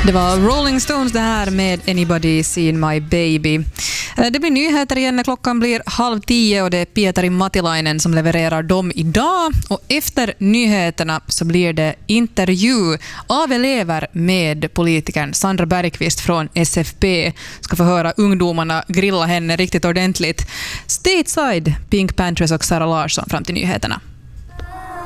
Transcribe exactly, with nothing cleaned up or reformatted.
Det var Rolling Stones det här med Anybody Seen My Baby. Det blir nyheter igen när klockan blir halv tio och det är Pietari Matilainen som levererar dem idag. Och efter nyheterna så blir det intervju av elever med politikern Sandra Bergqvist från S F P. Ska få höra ungdomarna grilla henne riktigt ordentligt. Stateside, Pink Panthers och Sara Larsson fram till nyheterna.